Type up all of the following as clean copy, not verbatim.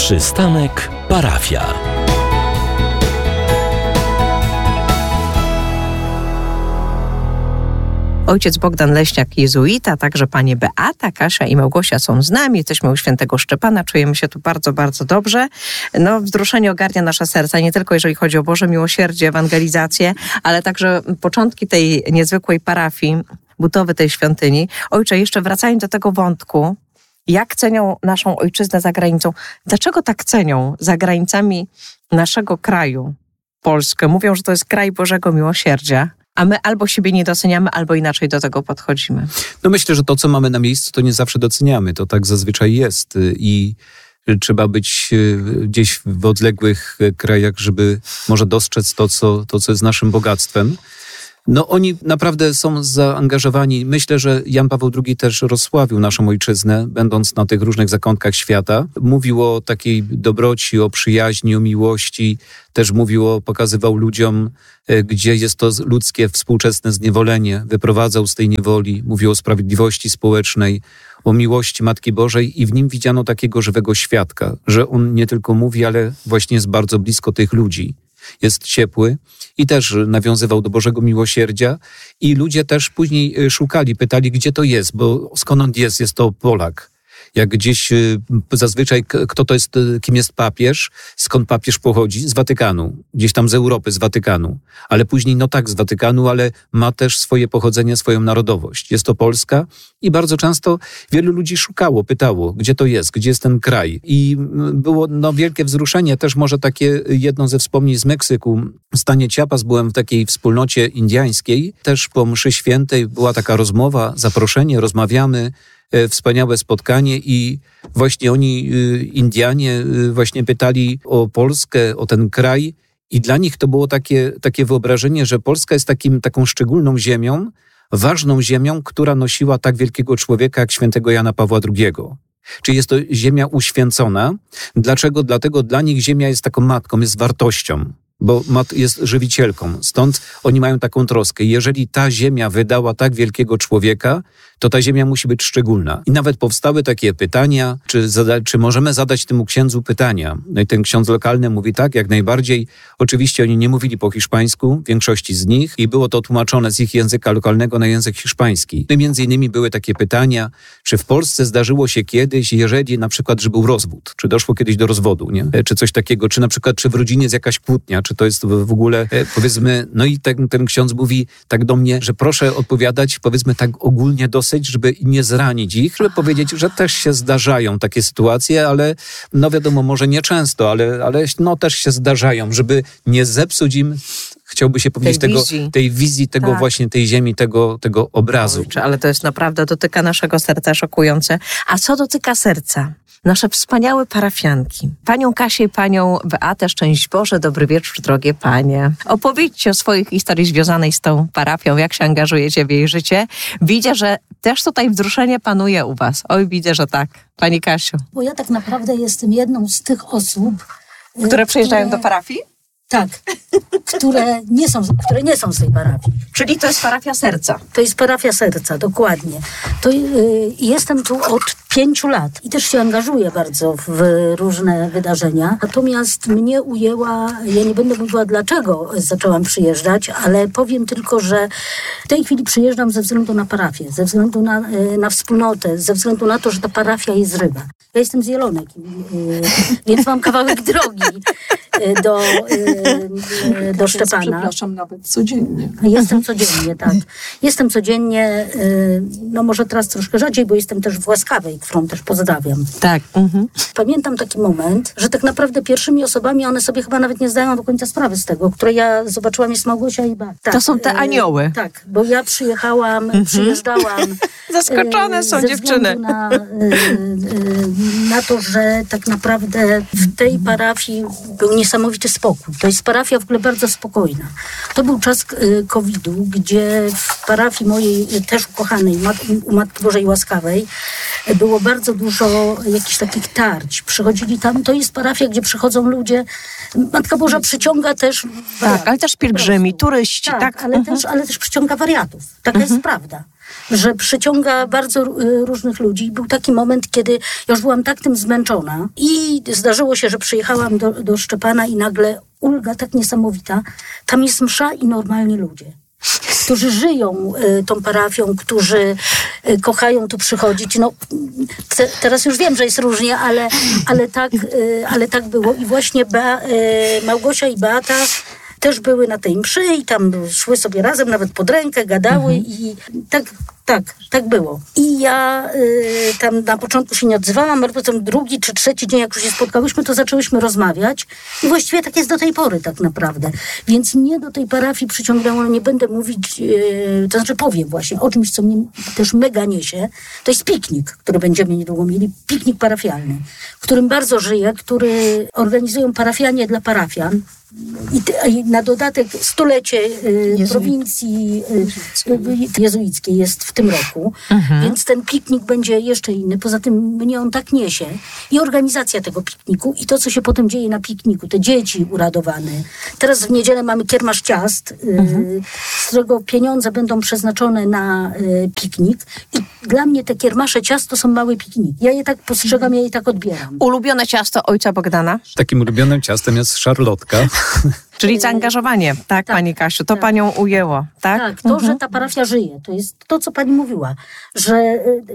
Przystanek parafia. Ojciec Bogdan Leśniak, jezuita, także panie Beata, Kasia i Małgosia są z nami. Jesteśmy u świętego Szczepana, czujemy się tu bardzo, bardzo dobrze. Wzruszenie ogarnia nasze serca, nie tylko jeżeli chodzi o Boże miłosierdzie, ewangelizację, ale także początki tej niezwykłej parafii, budowy tej świątyni. Ojcze, jeszcze wracając do tego wątku, jak cenią naszą ojczyznę za granicą? Dlaczego tak cenią za granicami naszego kraju, Polskę? Mówią, że to jest kraj Bożego miłosierdzia, a my albo siebie nie doceniamy, albo inaczej do tego podchodzimy. Myślę, że to, co mamy na miejscu, to nie zawsze doceniamy. To tak zazwyczaj jest i trzeba być gdzieś w odległych krajach, żeby może dostrzec to, co jest naszym bogactwem. Oni naprawdę są zaangażowani. Myślę, że Jan Paweł II też rozsławił naszą ojczyznę, będąc na tych różnych zakątkach świata. Mówił o takiej dobroci, o przyjaźni, o miłości. Też pokazywał ludziom, gdzie jest to ludzkie, współczesne zniewolenie. Wyprowadzał z tej niewoli, mówił o sprawiedliwości społecznej, o miłości Matki Bożej i w nim widziano takiego żywego świadka, że on nie tylko mówi, ale właśnie jest bardzo blisko tych ludzi. Jest ciepły i też nawiązywał do Bożego miłosierdzia i ludzie też później szukali, pytali, gdzie to jest, bo skąd on jest to Polak. Jak gdzieś zazwyczaj kto to jest, kim jest papież, skąd papież pochodzi? Z Watykanu, gdzieś tam z Europy, z Watykanu. Ale później, z Watykanu, ale ma też swoje pochodzenie, swoją narodowość. Jest to Polska i bardzo często wielu ludzi szukało, pytało, gdzie to jest, gdzie jest ten kraj. I było wielkie wzruszenie, też może takie jedno ze wspomnień z Meksyku. W stanie Chiapas byłem w takiej wspólnocie indiańskiej, też po mszy świętej była taka rozmowa, zaproszenie, rozmawiamy, wspaniałe spotkanie i właśnie oni, Indianie, właśnie pytali o Polskę, o ten kraj i dla nich to było takie wyobrażenie, że Polska jest taką szczególną ziemią, ważną ziemią, która nosiła tak wielkiego człowieka jak świętego Jana Pawła II. Czyli jest to ziemia uświęcona. Dlaczego? Dlatego dla nich ziemia jest taką matką, jest wartością, bo jest żywicielką. Stąd oni mają taką troskę. Jeżeli ta ziemia wydała tak wielkiego człowieka, to ta ziemia musi być szczególna. I nawet powstały takie pytania, czy możemy zadać temu księdzu pytania. I ten ksiądz lokalny mówi tak, jak najbardziej. Oczywiście oni nie mówili po hiszpańsku, większości z nich, i było to tłumaczone z ich języka lokalnego na język hiszpański. I między innymi były takie pytania, czy w Polsce zdarzyło się kiedyś, jeżeli na przykład, że był rozwód, czy doszło kiedyś do rozwodu, nie? Czy coś takiego, czy na przykład, czy w rodzinie jest jakaś kłótnia, czy to jest w ogóle, powiedzmy, i ten ksiądz mówi tak do mnie, że proszę odpowiadać, powiedzmy tak ogólnie dosyć, żeby nie zranić ich, żeby powiedzieć, że też się zdarzają takie sytuacje, ale wiadomo, może nie często, ale też się zdarzają, żeby nie zepsuć im, chciałby się powiedzieć, tej wizji, tego tak. Właśnie tej ziemi, tego obrazu. Ojcze, ale to jest naprawdę, dotyka naszego serca, szokujące. A co dotyka serca? Nasze wspaniałe parafianki. Panią Kasię i panią Beatę, szczęść Boże, dobry wieczór, drogie panie. Opowiedzcie o swojej historii związanej z tą parafią, jak się angażujecie w jej życie. Widzę, że też tutaj wzruszenie panuje u was. Oj, widzę, że tak. Pani Kasiu. Bo ja tak naprawdę jestem jedną z tych osób, które przyjeżdżają do parafii? Tak, które nie są z tej parafii. Czyli to jest parafia serca. To jest parafia serca, dokładnie. Jestem tu od 5 lat i też się angażuję bardzo w różne wydarzenia. Natomiast mnie ujęła, ja nie będę mówiła dlaczego zaczęłam przyjeżdżać, ale powiem tylko, że w tej chwili przyjeżdżam ze względu na parafię, ze względu na wspólnotę, ze względu na to, że ta parafia jest żywa. Ja jestem z Jelonek, więc mam kawałek drogi do Szczepana. Przepraszam, nawet codziennie. Jestem codziennie, tak. Jestem codziennie, może teraz troszkę rzadziej, bo jestem też w Łaskawej, którą też pozdrawiam. Tak. Mhm. Pamiętam taki moment, że tak naprawdę pierwszymi osobami, one sobie chyba nawet nie zdają do końca sprawy z tego, które ja zobaczyłam, jest Małgosia i Beata. Tak, to są te anioły. Tak, bo ja przyjeżdżałam. Zaskoczone są dziewczyny. Na to, że tak naprawdę w tej parafii był niesamowity spokój. To jest parafia w ogóle bardzo spokojna. To był czas COVID-u, gdzie w parafii mojej też ukochanej, u Matki Bożej Łaskawej, było bardzo dużo jakichś takich tarć. Przychodzili tam, to jest parafia, gdzie przychodzą ludzie. Matka Boża przyciąga też wariatów, tak, ale też pielgrzymi, turyści. Tak, ale też przyciąga wariatów. Taka jest prawda. że przyciąga bardzo różnych ludzi. Był taki moment, kiedy ja już byłam tak tym zmęczona i zdarzyło się, że przyjechałam do Szczepana i nagle ulga tak niesamowita. Tam jest msza i normalni ludzie, którzy żyją tą parafią, którzy kochają tu przychodzić. No, teraz już wiem, że jest różnie, ale tak było. I właśnie Małgosia i Beata też były na tej mszy i tam szły sobie razem, nawet pod rękę, gadały i tak było. I ja tam na początku się nie odzywałam, ale potem drugi czy trzeci dzień, jak już się spotkałyśmy, to zaczęłyśmy rozmawiać i właściwie tak jest do tej pory tak naprawdę. Więc mnie do tej parafii przyciągnęło, nie będę mówić, to znaczy powiem właśnie o czymś, co mnie też mega niesie. To jest piknik, który będziemy niedługo mieli, piknik parafialny, którym bardzo żyję, który organizują parafianie dla parafian. I na dodatek stulecie prowincji jezuickiej jest w tym roku, więc ten piknik będzie jeszcze inny. Poza tym mnie on tak niesie. I organizacja tego pikniku i to, co się potem dzieje na pikniku. Te dzieci uradowane. Teraz w niedzielę mamy kiermasz ciast, z którego pieniądze będą przeznaczone na piknik. I dla mnie te kiermasze ciast to są małe pikniki. Ja je tak postrzegam, ja je tak odbieram. Ulubione ciasto ojca Bogdana? Takim ulubionym ciastem jest szarlotka. Czyli zaangażowanie, tak, pani Kasiu, to panią ujęło, tak? Tak, to, że ta parafia żyje, to jest to, co pani mówiła, że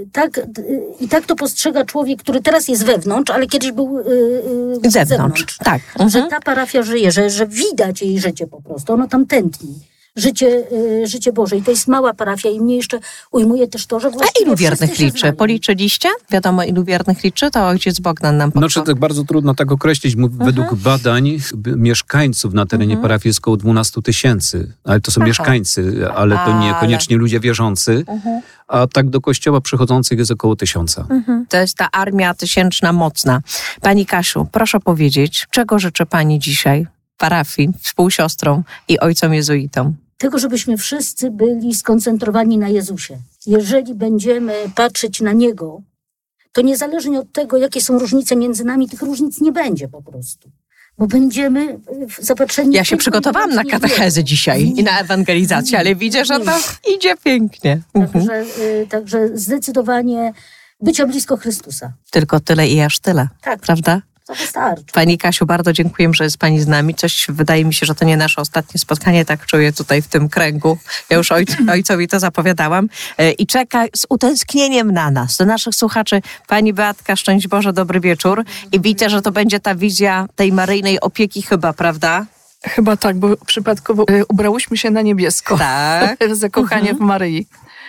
tak to postrzega człowiek, który teraz jest wewnątrz, ale kiedyś był zewnątrz. Tak. Że ta parafia żyje, że widać jej życie po prostu, ono tam tętni. Życie Boże. I to jest mała parafia i mnie jeszcze ujmuje też to, że właściwie a ilu wiernych liczy? Policzyliście? Wiadomo, ilu wiernych liczy? To ojciec Bogdan nam podpowie. No, tak bardzo trudno tak określić. Według badań mieszkańców na terenie parafii jest około 12 000. Ale to są mieszkańcy, ale to niekoniecznie ludzie wierzący. A tak do kościoła przychodzących jest około 1000. To jest ta armia tysięczna, mocna. Pani Kasiu, proszę powiedzieć, czego życzy pani dzisiaj parafii, współsiostrom i ojcom jezuitom? Tego, żebyśmy wszyscy byli skoncentrowani na Jezusie. Jeżeli będziemy patrzeć na Niego, to niezależnie od tego, jakie są różnice między nami, tych różnic nie będzie po prostu. Bo będziemy zapatrzeni... Ja się przygotowałam na katechezę dzisiaj i na ewangelizację, ale widzę, że to idzie pięknie. Także zdecydowanie bycia blisko Chrystusa. Tylko tyle i aż tyle, prawda? To wystarczy. Pani Kasiu, bardzo dziękujemy, że jest pani z nami. Wydaje mi się, że to nie nasze ostatnie spotkanie, tak czuję tutaj w tym kręgu. Ja już ojcowi to zapowiadałam. I czeka z utęsknieniem na nas, do naszych słuchaczy. Pani Beatka, szczęść Boże, dobry wieczór. I widzę, że to będzie ta wizja tej maryjnej opieki chyba, prawda? Chyba tak, bo przypadkowo ubrałyśmy się na niebiesko. Tak. Zakochanie w Maryi.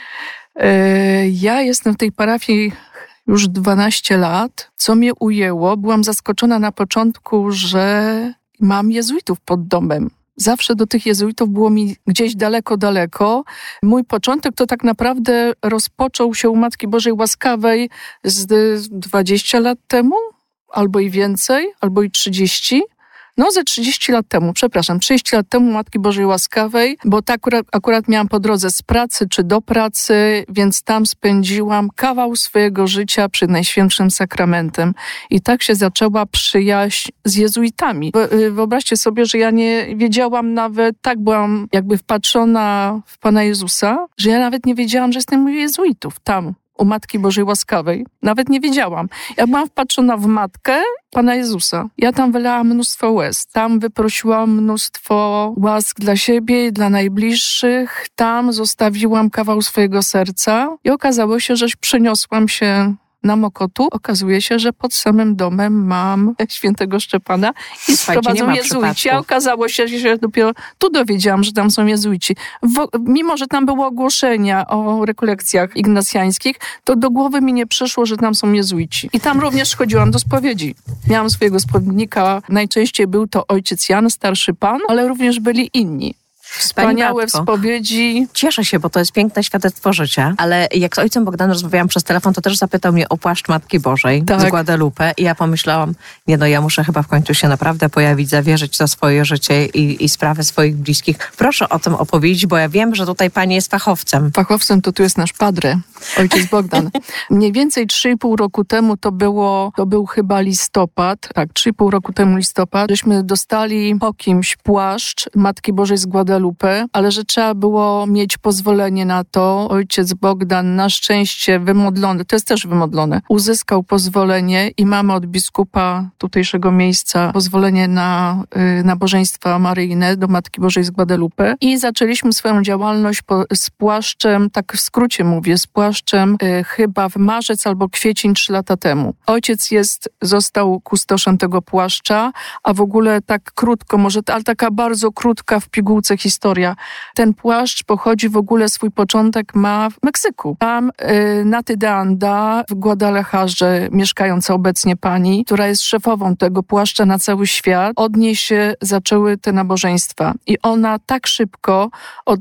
Ja jestem w tej parafii już 12 lat. Co mnie ujęło, byłam zaskoczona na początku, że mam jezuitów pod domem. Zawsze do tych jezuitów było mi gdzieś daleko. Mój początek to tak naprawdę rozpoczął się u Matki Bożej Łaskawej z 20 lat temu, albo i więcej, albo i 30. No ze 30 lat temu, 30 lat temu Matki Bożej Łaskawej, bo tak akurat miałam po drodze z pracy czy do pracy, więc tam spędziłam kawał swojego życia przed Najświętszym Sakramentem. I tak się zaczęła przyjaźń z jezuitami. Wyobraźcie sobie, że ja nie wiedziałam nawet, tak byłam jakby wpatrzona w Pana Jezusa, że ja nawet nie wiedziałam, że jestem u jezuitów tam. U Matki Bożej Łaskawej. Nawet nie wiedziałam. Ja byłam wpatrzona w Matkę Pana Jezusa. Ja tam wylałam mnóstwo łez. Tam wyprosiłam mnóstwo łask dla siebie i dla najbliższych. Tam zostawiłam kawał swojego serca i okazało się, że przeniosłam się na Mokotu. Okazuje się, że pod samym domem mam świętego Szczepana i sprowadzą jezuici. A okazało się, że dopiero tu dowiedziałam, że tam są jezuici. Mimo, że tam było ogłoszenia o rekolekcjach ignacjańskich, to do głowy mi nie przyszło, że tam są jezuici. I tam również chodziłam do spowiedzi. Miałam swojego spowiednika. Najczęściej był to ojciec Jan, starszy pan, ale również byli inni. Wspaniałe spowiedzi. Cieszę się, bo to jest piękne świadectwo życia, ale jak z ojcem Bogdanem rozmawiałam przez telefon, to też zapytał mnie o płaszcz Matki Bożej z Guadalupe i ja pomyślałam, ja muszę chyba w końcu się naprawdę pojawić, zawierzyć za swoje życie i sprawy swoich bliskich. Proszę o tym opowiedzieć, bo ja wiem, że tutaj pani jest fachowcem. Fachowcem to tu jest nasz padre, ojciec Bogdan. Mniej więcej 3,5 roku temu to był chyba listopad, 3,5 roku temu listopad, żeśmy dostali po kimś płaszcz Matki Bożej z Guadalupe Guadalupe, ale że trzeba było mieć pozwolenie na to. Ojciec Bogdan na szczęście wymodlony, to jest też wymodlone, uzyskał pozwolenie i mamy od biskupa tutejszego miejsca pozwolenie na nabożeństwa maryjne do Matki Bożej z Guadalupe i zaczęliśmy swoją działalność z płaszczem, tak w skrócie mówię, z płaszczem chyba w marzec albo kwiecień 3 lata temu. Ojciec został kustoszem tego płaszcza, a w ogóle tak krótko, ale taka bardzo krótka w pigułce historia. Ten płaszcz pochodzi w ogóle, swój początek ma w Meksyku. Tam Naty de Anda w Guadalajarze mieszkająca obecnie pani, która jest szefową tego płaszcza na cały świat, od niej się zaczęły te nabożeństwa. I ona tak szybko, od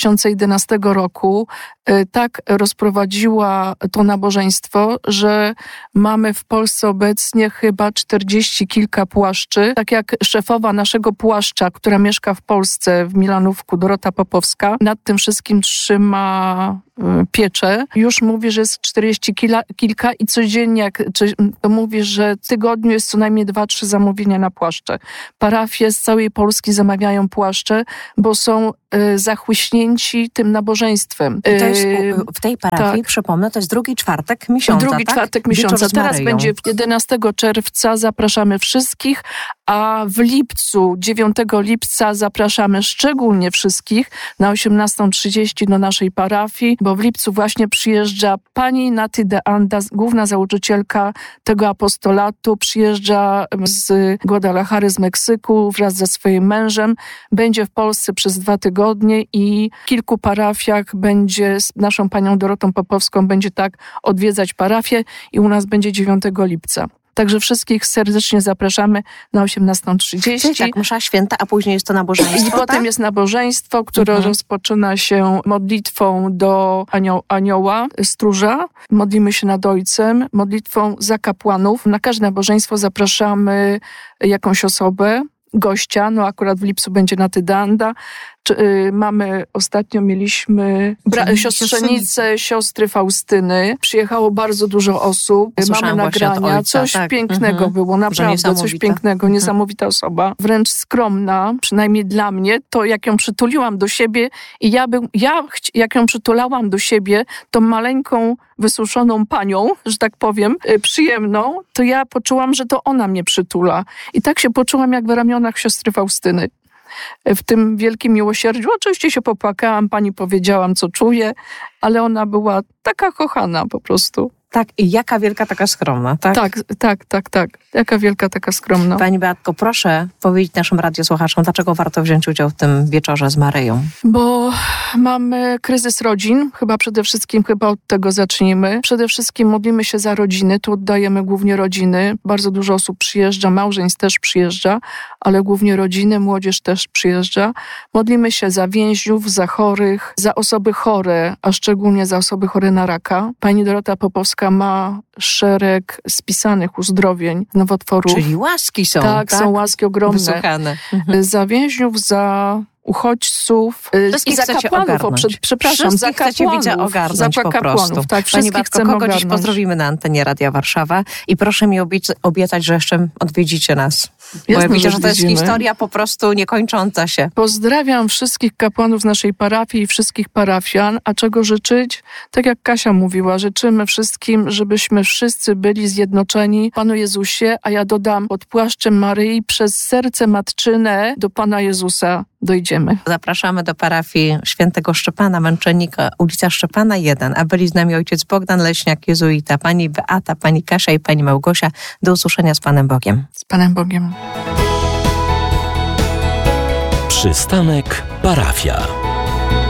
2011 roku, tak rozprowadziła to nabożeństwo, że mamy w Polsce obecnie chyba 40 kilka płaszczy. Tak jak szefowa naszego płaszcza, która mieszka w Polsce, w Milanówku, Dorota Popowska, nad tym wszystkim trzyma pieczę. Już mówi, że jest 40 kilka i codziennie, to mówi, że w tygodniu jest co najmniej 2-3 zamówienia na płaszcze. Parafie z całej Polski zamawiają płaszcze, bo są zachłyśnięci tym nabożeństwem. I to jest w tej parafii, tak. Przypomnę, to jest drugi czwartek miesiąca, Drugi czwartek miesiąca. Teraz będzie 11 czerwca, zapraszamy wszystkich, a w lipcu, 9 lipca zapraszamy szczególnie wszystkich na 18:30 do naszej parafii, bo w lipcu właśnie przyjeżdża pani Naty de Anda, główna założycielka tego apostolatu, przyjeżdża z Guadalajary, z Meksyku wraz ze swoim mężem, będzie w Polsce przez 2 tygodnie i w kilku parafiach będzie z naszą panią Dorotą Popowską będzie tak odwiedzać parafię i u nas będzie 9 lipca. Także wszystkich serdecznie zapraszamy na 18:30. Czyli tak, msza święta, a później jest to nabożeństwo, I potem jest nabożeństwo, które rozpoczyna się modlitwą do anioła, stróża. Modlimy się nad Ojcem, modlitwą za kapłanów. Na każde nabożeństwo zapraszamy jakąś osobę, gościa, akurat w lipcu będzie Naty de Anda. Mieliśmy siostrzenicę, siostry Faustyny. Przyjechało bardzo dużo osób. Mamy nagrania. Ojca, coś pięknego było, naprawdę coś pięknego. Niesamowita osoba. Wręcz skromna, przynajmniej dla mnie. To jak ją przytuliłam do siebie i jak ją przytulałam do siebie, tą maleńką, wysuszoną panią, że tak powiem, przyjemną, to ja poczułam, że to ona mnie przytula. I tak się poczułam jak w ramionach siostry Faustyny. W tym wielkim miłosierdziu. Oczywiście się popłakałam, pani powiedziałam, co czuję, ale ona była taka kochana po prostu. Tak, i jaka wielka, taka skromna, tak? Tak. Jaka wielka, taka skromna. Pani Beatko, proszę powiedzieć naszym radiosłuchaczom, dlaczego warto wziąć udział w tym wieczorze z Maryją? Bo mamy kryzys rodzin, przede wszystkim od tego zacznijmy. Przede wszystkim modlimy się za rodziny, tu oddajemy głównie rodziny. Bardzo dużo osób przyjeżdża, małżeństw też przyjeżdża, ale głównie rodziny, młodzież też przyjeżdża. Modlimy się za więźniów, za chorych, za osoby chore, a szczególnie za osoby chore na raka. Pani Dorota Popowska ma szereg spisanych uzdrowień nowotworów. Czyli łaski są, tak? Są łaski ogromne. Wysłuchane. Za więźniów, za uchodźców i za kapłanów. Za kapłanów. Tak, Pani Beatko, kogo dziś pozdrowimy na antenie Radia Warszawa i proszę mi obiecać, że jeszcze odwiedzicie nas. Bo ja widzę, że to jest historia po prostu niekończąca się. Pozdrawiam wszystkich kapłanów z naszej parafii i wszystkich parafian. A czego życzyć? Tak jak Kasia mówiła, życzymy wszystkim, żebyśmy wszyscy byli zjednoczeni Panu Jezusie, a ja dodam, pod płaszczem Maryi przez serce matczyne do Pana Jezusa dojdziemy. Zapraszamy do parafii świętego Szczepana Męczennika, ulica Szczepana 1, a byli z nami ojciec Bogdan Leśniak, jezuita, pani Beata, pani Kasia i pani Małgosia. Do usłyszenia z Panem Bogiem. Z Panem Bogiem. Przystanek parafia.